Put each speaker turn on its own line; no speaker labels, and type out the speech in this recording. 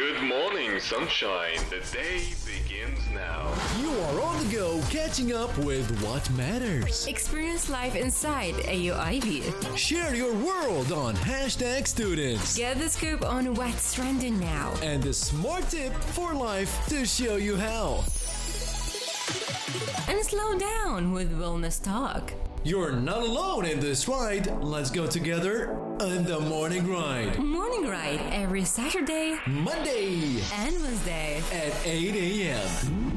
Good morning, sunshine. The day begins now.
You are on the go, catching up with what matters.
Experience life inside AUIB.
Share your world on Hashtag Students.
Get the scoop on what's trending now.
And the smart tip for life to show you how.
And slow down with Wellness Talk.
You're not alone in this ride. Let's go together on the Morning Ride.
Morning Ride every Saturday,
Monday
and Wednesday
at 8 a.m.